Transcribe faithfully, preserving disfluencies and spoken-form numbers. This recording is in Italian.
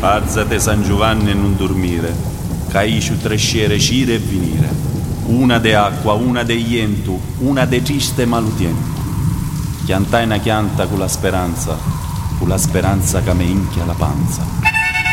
Alzate San Giovanni e non dormire, caiciu tresciere cire e venire, una de acqua, una de ientu, una de triste malutiempo. Chiantai una chianta con la speranza, con la speranza che mi inchia la panza.